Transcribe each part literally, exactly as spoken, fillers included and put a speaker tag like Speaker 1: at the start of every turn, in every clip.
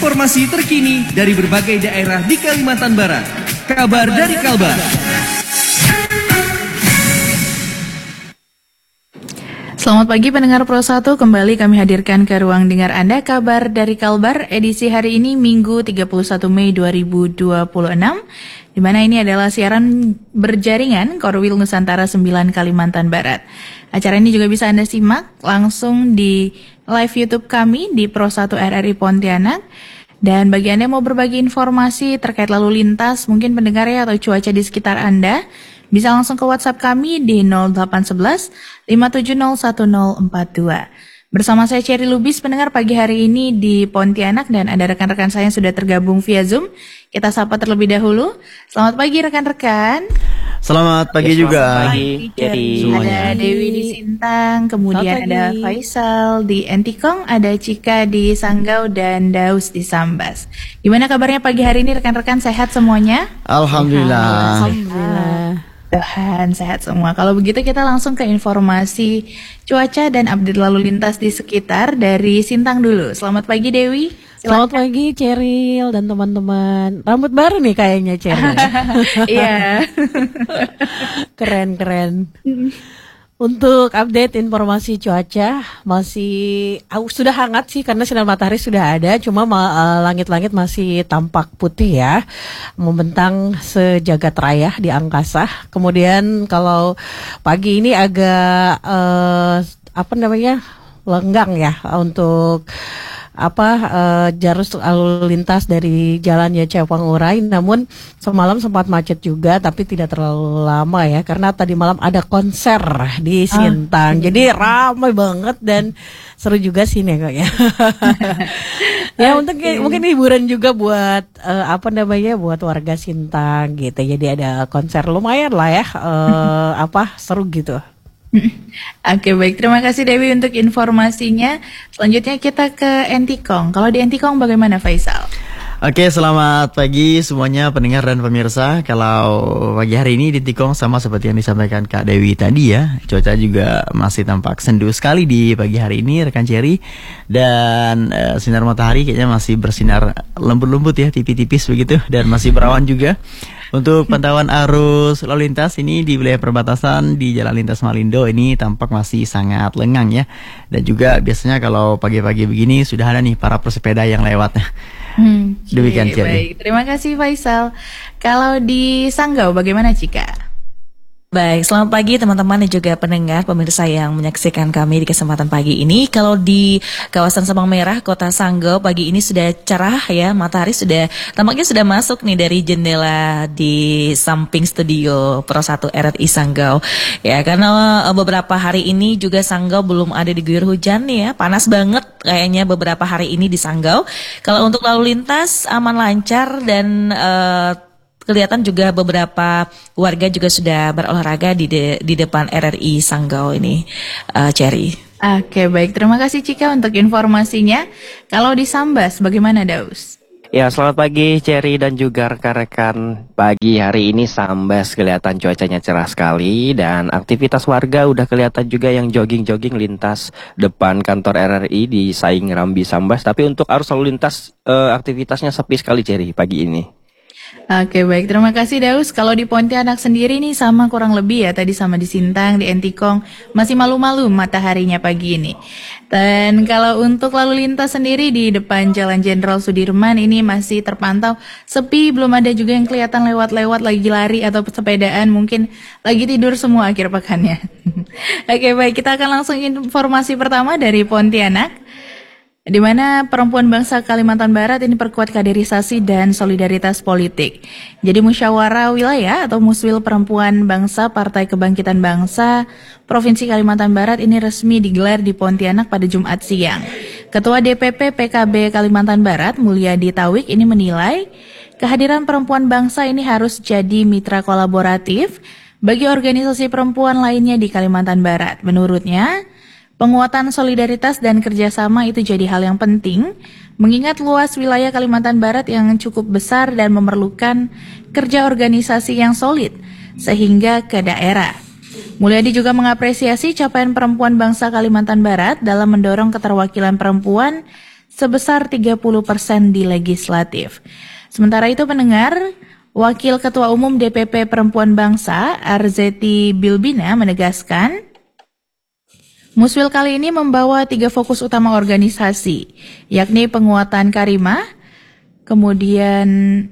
Speaker 1: informasi terkini dari berbagai daerah di Kalimantan Barat. Kabar dari Kalbar.
Speaker 2: Selamat pagi pendengar Pro satu, kembali kami hadirkan ke ruang dengar Anda Kabar dari Kalbar edisi hari ini Minggu tiga puluh satu Mei dua ribu dua puluh enam, di mana ini adalah siaran berjaringan Korwil Nusantara sembilan Kalimantan Barat. Acara ini juga bisa Anda simak langsung di live YouTube kami di Pro satu R R I Pontianak. Dan bagi Anda yang mau berbagi informasi terkait lalu lintas, mungkin pendengar ya, atau cuaca di sekitar Anda, bisa langsung ke WhatsApp kami di nol delapan satu satu lima tujuh nol satu nol empat dua. Bersama saya Cherry Lubis, pendengar pagi hari ini di Pontianak, dan ada rekan-rekan saya yang sudah tergabung via Zoom. Kita sapa terlebih dahulu. Selamat pagi rekan-rekan.
Speaker 3: Selamat pagi ya, juga.
Speaker 2: Selamat pagi Cherry. Ada Dewi di Sintang, kemudian ada Faisal di Entikong, ada Cika di Sanggau, dan Daus di Sambas. Gimana kabarnya pagi hari ini rekan-rekan, sehat semuanya?
Speaker 3: Alhamdulillah.
Speaker 2: Alhamdulillah. Tuhan sehat semua. Kalau begitu kita langsung ke informasi cuaca dan update lalu lintas di sekitar dari Sintang dulu. Selamat pagi Dewi. Silakan.
Speaker 4: Selamat pagi Ceril dan teman-teman. Rambut baru nih kayaknya Ceril.
Speaker 2: Iya.
Speaker 4: Keren-keren. Untuk update informasi cuaca masih uh, sudah hangat sih karena sinar matahari sudah ada, cuma uh, langit-langit masih tampak putih ya, membentang sejagat raya di angkasa. Kemudian kalau pagi ini agak uh, apa namanya lenggang ya untuk apa uh, jarus lalu lintas dari jalannya Cewang Urai, namun semalam sempat macet juga tapi tidak terlalu lama ya karena tadi malam ada konser di Sintang, ah, jadi ramai banget dan seru juga sih nih kok ya. Ya untuk okay. Mungkin hiburan juga buat uh, apa namanya buat warga Sintang gitu, jadi ada konser lumayan lah ya, uh, apa seru gitu.
Speaker 2: Oke, baik, terima kasih Dewi untuk informasinya. Selanjutnya kita ke Entikong. Kalau di Entikong bagaimana Faisal?
Speaker 3: Oke, selamat pagi semuanya pendengar dan pemirsa. Kalau pagi hari ini di Entikong sama seperti yang disampaikan Kak Dewi tadi ya, cuaca juga masih tampak sendu sekali di pagi hari ini rekan Cherry. Dan uh, sinar matahari kayaknya masih bersinar lembut-lembut ya, tipis-tipis begitu, dan masih berawan juga. Untuk pantauan arus lalu lintas ini di wilayah perbatasan di Jalan Lintas Malindo ini tampak masih sangat lengang ya. Dan juga biasanya kalau pagi-pagi begini sudah ada nih para pesepeda yang lewat.
Speaker 2: Hmm,
Speaker 3: Demikian
Speaker 2: okay, baik, terima kasih Faisal. Kalau di Sanggau bagaimana Cika?
Speaker 5: Baik, selamat pagi teman-teman dan juga pendengar pemirsa yang menyaksikan kami di kesempatan pagi ini. Kalau di kawasan Sabang Merah, Kota Sanggau pagi ini sudah cerah ya, matahari sudah tampaknya sudah masuk nih dari jendela di samping studio Pro satu R R I Sanggau. Ya, karena beberapa hari ini juga Sanggau belum ada diguyur hujan nih ya, panas banget kayaknya beberapa hari ini di Sanggau. Kalau untuk lalu lintas aman lancar dan uh, kelihatan juga beberapa warga juga sudah berolahraga di de, di depan R R I Sanggau ini, uh, Cherry.
Speaker 2: Oke, baik, terima kasih Cika untuk informasinya. Kalau di Sambas bagaimana Daus?
Speaker 6: Ya, selamat pagi Cherry dan juga rekan-rekan. Pagi hari ini Sambas kelihatan cuacanya cerah sekali dan aktivitas warga udah kelihatan juga yang jogging-jogging lintas depan kantor R R I di Saing Rambi Sambas. Tapi untuk arus lalu lintas uh, aktivitasnya sepi sekali Cherry pagi ini.
Speaker 2: Oke, baik, terima kasih Daus. Kalau di Pontianak sendiri nih sama kurang lebih ya, tadi sama di Sintang, di Entikong masih malu-malu mataharinya pagi ini. Dan kalau untuk lalu lintas sendiri di depan Jalan Jenderal Sudirman ini masih terpantau sepi, belum ada juga yang kelihatan lewat-lewat lagi lari atau sepedaan, mungkin lagi tidur semua akhir pekannya. Oke, baik, kita akan langsung informasi pertama dari Pontianak, di mana perempuan bangsa Kalimantan Barat ini perkuat kaderisasi dan solidaritas politik. Jadi musyawarah wilayah atau Muswil Perempuan Bangsa Partai Kebangkitan Bangsa Provinsi Kalimantan Barat ini resmi digelar di Pontianak pada Jumat siang. Ketua D P P P K B Kalimantan Barat Mulyadi Tawik ini menilai kehadiran perempuan bangsa ini harus jadi mitra kolaboratif bagi organisasi perempuan lainnya di Kalimantan Barat. Menurutnya, penguatan solidaritas dan kerjasama itu jadi hal yang penting, mengingat luas wilayah Kalimantan Barat yang cukup besar dan memerlukan kerja organisasi yang solid, sehingga ke daerah. Mulyadi juga mengapresiasi capaian perempuan bangsa Kalimantan Barat dalam mendorong keterwakilan perempuan sebesar tiga puluh persen di legislatif. Sementara itu pendengar, Wakil Ketua Umum D P P Perempuan Bangsa, Arzeti Bilbina menegaskan, Muswil kali ini membawa tiga fokus utama organisasi, yakni penguatan Karimah, kemudian,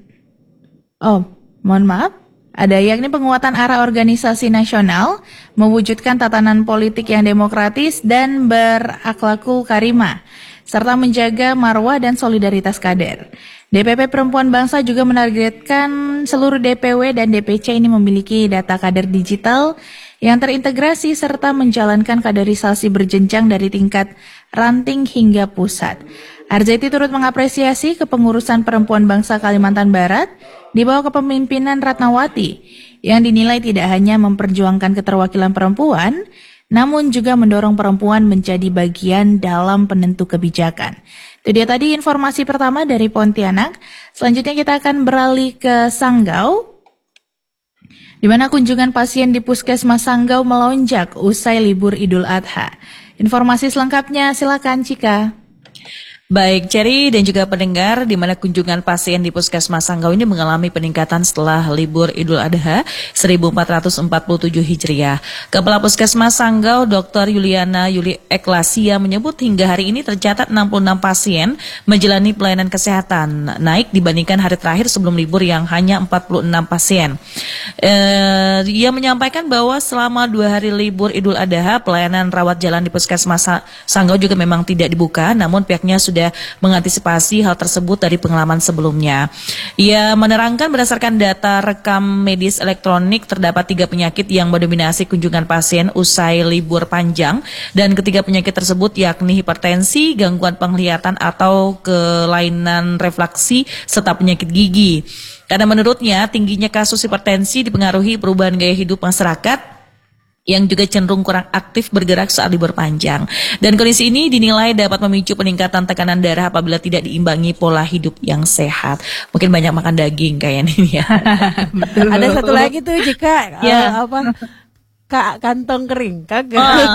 Speaker 2: oh mohon maaf, ada yakni penguatan arah organisasi nasional, mewujudkan tatanan politik yang demokratis dan berakhlakul karimah, serta menjaga marwah dan solidaritas kader. D P P Perempuan Bangsa juga menargetkan seluruh D P W dan D P C ini memiliki data kader digital yang terintegrasi serta menjalankan kaderisasi berjenjang dari tingkat ranting hingga pusat. Arzeti turut mengapresiasi kepengurusan Perempuan Bangsa Kalimantan Barat di bawah kepemimpinan Ratnawati yang dinilai tidak hanya memperjuangkan keterwakilan perempuan, namun juga mendorong perempuan menjadi bagian dalam penentu kebijakan. Itu dia tadi informasi pertama dari Pontianak. Selanjutnya kita akan beralih ke Sanggau, di mana kunjungan pasien di Puskesmas Sanggau melonjak usai libur Idul Adha. Informasi selengkapnya silakan Cika.
Speaker 5: Baik, Cherry dan juga pendengar, di mana kunjungan pasien di Puskesmas Sanggau ini mengalami peningkatan setelah libur Idul Adha seribu empat ratus empat puluh tujuh Hijriah. Kepala Puskesmas Sanggau, Doktor Yuliana Yuli Eklasia menyebut hingga hari ini tercatat enam puluh enam pasien menjalani pelayanan kesehatan, naik dibandingkan hari terakhir sebelum libur yang hanya empat puluh enam pasien. Eh, ia menyampaikan bahwa selama dua hari libur Idul Adha, pelayanan rawat jalan di Puskesmas Sanggau juga memang tidak dibuka, namun pihaknya sudah mengantisipasi hal tersebut dari pengalaman sebelumnya. Ia menerangkan berdasarkan data rekam medis elektronik terdapat tiga penyakit yang mendominasi kunjungan pasien usai libur panjang, dan ketiga penyakit tersebut yakni hipertensi, gangguan penglihatan atau kelainan refleksi, serta penyakit gigi. Karena menurutnya tingginya kasus hipertensi dipengaruhi perubahan gaya hidup masyarakat yang juga cenderung kurang aktif bergerak saat libur panjang. Dan kondisi ini dinilai dapat memicu peningkatan tekanan darah apabila tidak diimbangi pola hidup yang sehat. Mungkin banyak makan daging kayaknya ini ya.
Speaker 4: Betul. Ada satu lagi tuh jika
Speaker 5: ya.
Speaker 4: uh, apa Kak kantong kering kagak.
Speaker 5: Oh.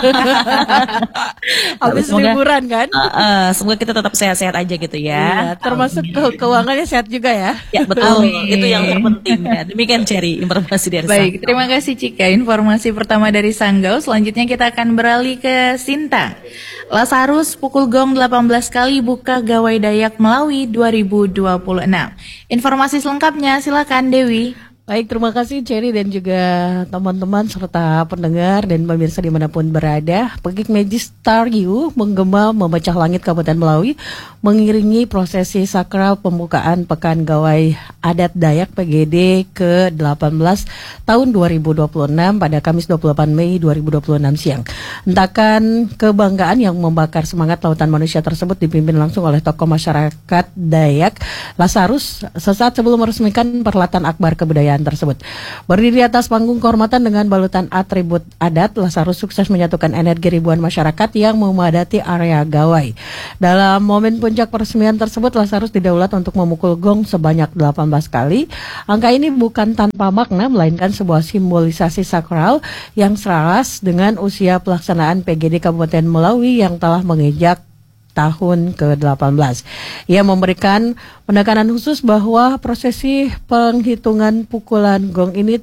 Speaker 4: Habis
Speaker 5: Semoga,
Speaker 4: liburan kan?
Speaker 5: Uh, uh, semoga kita tetap sehat-sehat aja gitu ya.
Speaker 4: Iya, termasuk ke keuangannya sehat juga ya.
Speaker 5: Ya betul,
Speaker 2: Amin.
Speaker 5: itu yang terpenting ya. Demikian Cherry informasi dari
Speaker 2: Baik,
Speaker 5: Sanggau.
Speaker 2: terima kasih Cika. Informasi pertama dari Sanggau. Selanjutnya kita akan beralih ke Sintang. Lazarus pukul gong delapan belas kali buka gawai Dayak Melawi dua ribu dua puluh enam. Informasi selengkapnya silakan Dewi.
Speaker 4: Baik, terima kasih Cherry dan juga teman-teman serta pendengar dan pemirsa dimanapun berada. Pegik Magic Star U menggema memecah langit Kabupaten Melawi mengiringi prosesi sakral pembukaan Pekan Gawai Adat Dayak P G D ke delapan belas tahun dua ribu dua puluh enam pada Kamis dua puluh delapan Mei dua ribu dua puluh enam siang. Hentakan kebanggaan yang membakar semangat lautan manusia tersebut dipimpin langsung oleh tokoh masyarakat Dayak Lazarus sesaat sebelum meresmikan perhelatan akbar kebudayaan tersebut. Berdiri di atas panggung kehormatan dengan balutan atribut adat, Lazarus sukses menyatukan energi ribuan masyarakat yang memadati area gawai. Dalam momen puncak peresmian tersebut, Lazarus didaulat untuk memukul gong sebanyak delapan belas kali. Angka ini bukan tanpa makna, melainkan sebuah simbolisasi sakral yang selaras dengan usia pelaksanaan P G D Kabupaten Melawi yang telah menginjak tahun ke delapan belas. Ia memberikan penekanan khusus bahwa prosesi penghitungan pukulan gong ini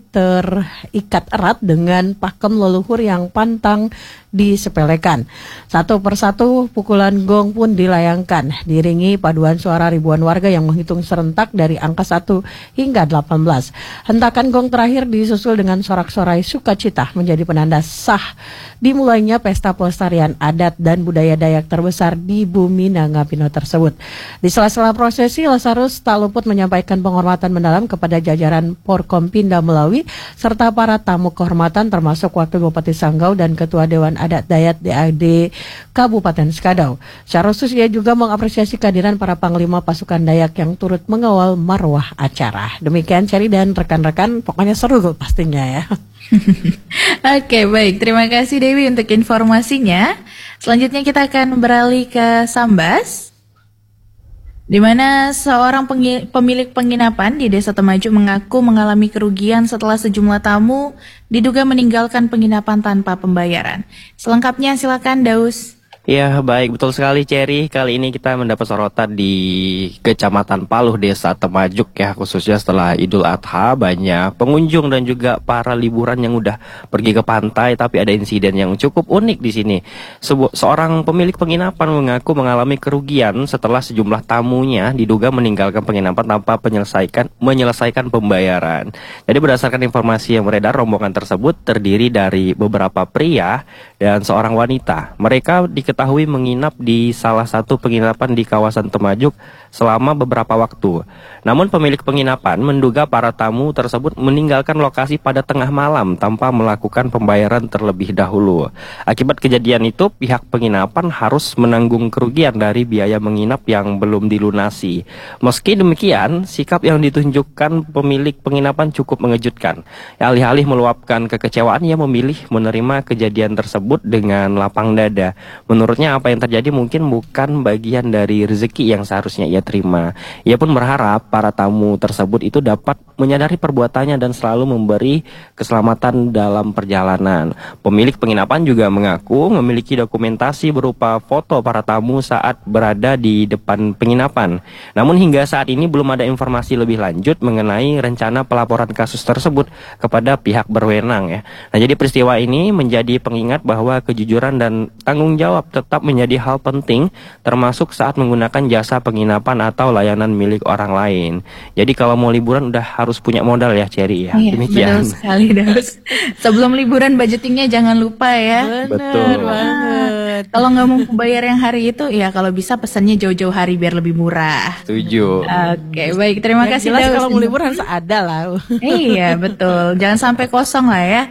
Speaker 4: terikat erat dengan pakem leluhur yang pantang disepelekan. Satu persatu pukulan gong pun dilayangkan, diiringi paduan suara ribuan warga yang menghitung serentak dari angka satu hingga delapan belas. Hentakan gong terakhir disusul dengan sorak-sorai sukacita menjadi penanda sah dimulainya pesta pelestarian adat dan budaya Dayak terbesar di bumi Nangapino tersebut. Di sela-sela prosesi, Lazarus tak luput menyampaikan penghormatan mendalam kepada jajaran Porkompinda Melawi serta para tamu kehormatan termasuk Wakil Bupati Sanggau dan Ketua Dewan Adat Dayak D A D Kabupaten Skadau. Secara khusus ia juga mengapresiasi kehadiran para panglima pasukan Dayak yang turut mengawal marwah acara. Demikian Cherry dan rekan-rekan, pokoknya seru pastinya ya.
Speaker 2: Oke, baik. Terima kasih Dewi untuk informasinya. Selanjutnya kita akan beralih ke Sambas, di mana seorang pengi- pemilik penginapan di Desa Temajuk mengaku mengalami kerugian setelah sejumlah tamu diduga meninggalkan penginapan tanpa pembayaran. Selengkapnya silakan Daus.
Speaker 6: Ya baik, betul sekali Cherry. Kali ini kita mendapat sorotan di Kecamatan Paluh, Desa Temajuk ya, khususnya setelah Idul Adha. Banyak pengunjung dan juga para liburan yang udah pergi ke pantai, tapi ada insiden yang cukup unik di sini. Sebu- seorang pemilik penginapan mengaku mengalami kerugian setelah sejumlah tamunya diduga meninggalkan penginapan tanpa menyelesaikan menyelesaikan pembayaran. Jadi berdasarkan informasi yang beredar, rombongan tersebut terdiri dari beberapa pria dan seorang wanita. Mereka diketahui menginap di salah satu penginapan di kawasan Temajuk selama beberapa waktu. Namun pemilik penginapan menduga para tamu tersebut meninggalkan lokasi pada tengah malam tanpa melakukan pembayaran terlebih dahulu. Akibat kejadian itu, pihak penginapan harus menanggung kerugian dari biaya menginap yang belum dilunasi. Meski demikian, sikap yang ditunjukkan pemilik penginapan cukup mengejutkan. Alih-alih meluapkan kekecewaan, ia memilih menerima kejadian tersebut dengan lapang dada. Menurutnya apa yang terjadi mungkin bukan bagian dari rezeki yang seharusnya ia terima. Ia pun berharap para tamu tersebut itu dapat menyadari perbuatannya dan selalu memberi keselamatan dalam perjalanan. Pemilik penginapan juga mengaku memiliki dokumentasi berupa foto para tamu saat berada di depan penginapan. Namun hingga saat ini belum ada informasi lebih lanjut mengenai rencana pelaporan kasus tersebut kepada pihak berwenang ya. Nah, jadi peristiwa ini menjadi pengingat bahwa kejujuran dan tanggung jawab tetap menjadi hal penting, termasuk saat menggunakan jasa penginapan atau layanan milik orang lain. Jadi kalau mau liburan udah harus punya modal ya, Cherry ya.
Speaker 2: Iya,
Speaker 6: Demikian.
Speaker 2: betul sekali, Daus. Sebelum liburan budgetingnya jangan lupa ya.
Speaker 6: Betul.
Speaker 4: banget.
Speaker 2: Kalau nggak mau bayar yang hari itu, ya kalau bisa pesannya jauh-jauh hari biar lebih murah.
Speaker 6: Setuju.
Speaker 2: Oke, baik. Terima
Speaker 4: Yang
Speaker 2: kasih,
Speaker 4: jelas
Speaker 2: Daus.
Speaker 4: kalau mau liburan harus ada lah.
Speaker 2: Iya, betul. Jangan sampai kosong lah ya.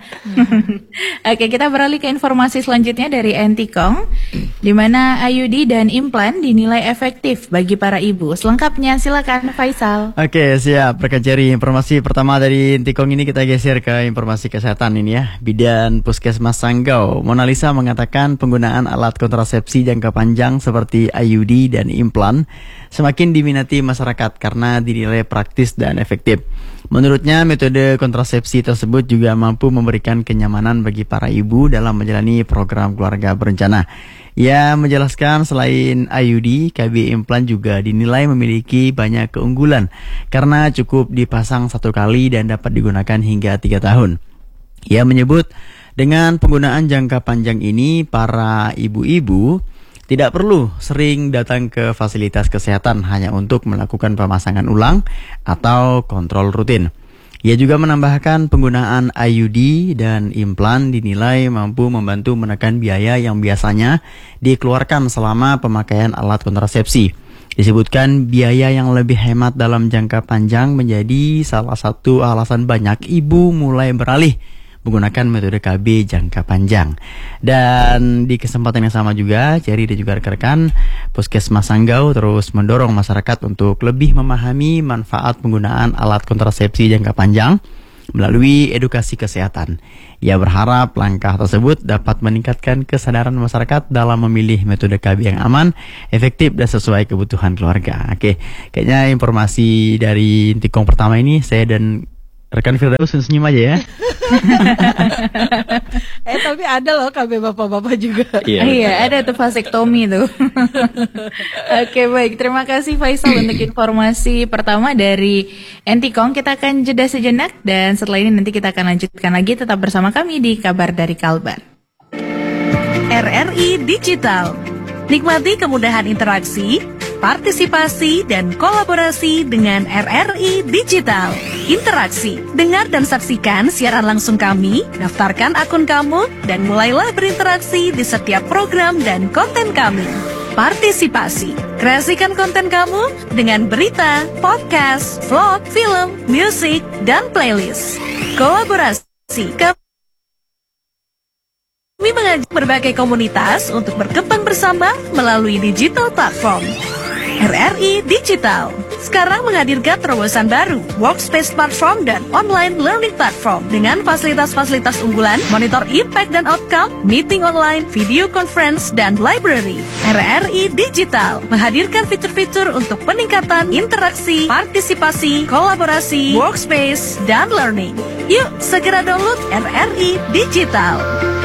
Speaker 2: Oke, kita beralih ke informasi selanjutnya dari Entikong, di mana I U D dan implan dinilai efektif bagi para ibu. Selengkapnya silakan Faisal.
Speaker 3: Oke, siap. Rekan Cherry, informasi pertama dari Tikong ini kita geser ke informasi kesehatan ini ya. Bidan Puskesmas Sanggau, Mona Lisa mengatakan penggunaan alat kontrasepsi jangka panjang seperti I U D dan implan semakin diminati masyarakat karena dinilai praktis dan efektif. Menurutnya, metode kontrasepsi tersebut juga mampu memberikan kenyamanan bagi para ibu dalam menjalani program keluarga berencana. Ia menjelaskan selain I U D, K B implan juga dinilai memiliki banyak keunggulan karena cukup dipasang satu kali dan dapat digunakan hingga tiga tahun. Ia menyebut dengan penggunaan jangka panjang ini, para ibu-ibu tidak perlu sering datang ke fasilitas kesehatan hanya untuk melakukan pemasangan ulang atau kontrol rutin. Ia juga menambahkan penggunaan I U D dan implan dinilai mampu membantu menekan biaya yang biasanya dikeluarkan selama pemakaian alat kontrasepsi. Disebutkan biaya yang lebih hemat dalam jangka panjang menjadi salah satu alasan banyak ibu mulai beralih menggunakan metode K B jangka panjang. Dan di kesempatan yang sama juga, Cherry dan juga rekan-rekan Puskesmas Sanggau terus mendorong masyarakat untuk lebih memahami manfaat penggunaan alat kontrasepsi jangka panjang melalui edukasi kesehatan. Ia berharap langkah tersebut dapat meningkatkan kesadaran masyarakat dalam memilih metode K B yang aman, efektif, dan sesuai kebutuhan keluarga. Oke, kayaknya informasi dari Tikong pertama ini saya dan rekan Firdaus senyum aja ya.
Speaker 4: Eh tapi ada loh K B bapak-bapak juga.
Speaker 6: Iya.
Speaker 2: Iya, ada tuh vasektomi tuh. Oke, baik. Terima kasih Faisal untuk informasi pertama dari Entikong. Kita akan jeda sejenak dan setelah ini nanti kita akan lanjutkan lagi. Tetap bersama kami di Kabar dari Kalbar.
Speaker 7: R R I Digital. Nikmati kemudahan interaksi, partisipasi, dan kolaborasi dengan R R I Digital. Interaksi, dengar dan saksikan siaran langsung kami, daftarkan akun kamu, dan mulailah berinteraksi di setiap program dan konten kami. Partisipasi, kreasikan konten kamu dengan berita, podcast, vlog, film, musik, dan playlist. Kolaborasi, kami mengajak berbagai komunitas untuk berkembang bersama melalui digital platform. R R I Digital sekarang menghadirkan terobosan baru, workspace platform dan online learning platform dengan fasilitas-fasilitas unggulan, monitor impact dan outcome, meeting online, video conference, dan library. R R I Digital menghadirkan fitur-fitur untuk peningkatan interaksi, partisipasi, kolaborasi, workspace, dan learning. Yuk segera download R R I Digital.